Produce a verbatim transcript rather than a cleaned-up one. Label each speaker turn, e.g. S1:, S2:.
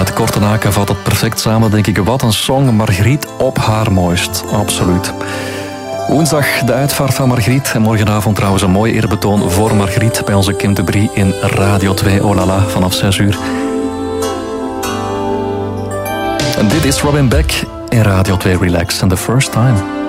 S1: Uit Kortenaken valt het perfect samen, denk ik. Wat een song, Margriet op haar mooist. Absoluut. Woensdag de uitvaart van Margriet. En morgenavond trouwens een mooi eerbetoon voor Margriet bij onze Kim de Brie in Radio twee. Oh la la, vanaf zes uur. En dit is Robin Beck in Radio twee Relax and the First Time.